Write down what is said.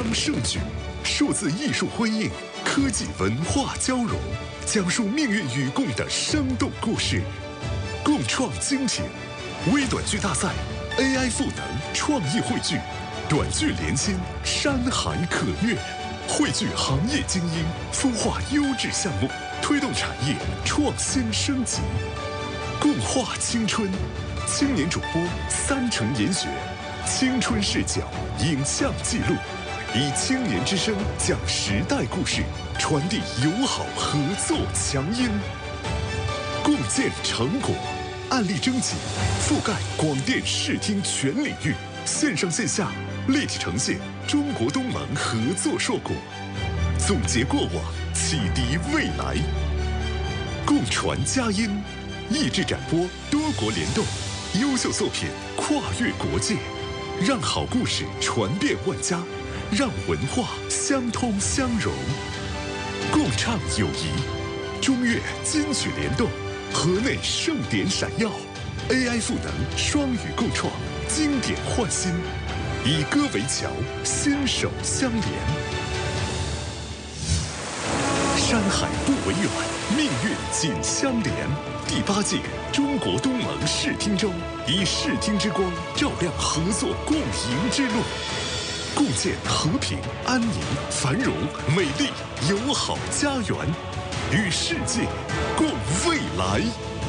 盛举，数字艺术辉映，科技文化交融，讲述命运与共的生动故事。共创精品微短剧大赛 AI 赋能创意汇聚，短剧连心，山海可虐，汇聚行业精英，孵化优质项目，推动产业创新升级。共话青春，青年主播3城研学，青春视角影像记录，以青年之声讲时代故事，传递友好合作强音。共建成果，案例征集，覆盖广电视听全领域，线上线下立体呈现中国东盟合作硕果，总结过往，启迪未来。共传佳音，益智展播，多国联动，优秀作品跨越国界，让好故事传遍万家，让文化相通相融。共唱友谊，中越金曲联动，河内盛典闪耀， AI 赋能双语共创，经典焕新，以歌为桥，心手相连。山海不为远，命运紧相连。第8届中国东盟视听周，以视听之光照亮合作共赢之路，共建和平、安宁、繁荣、美丽、友好家园，与世界共未来。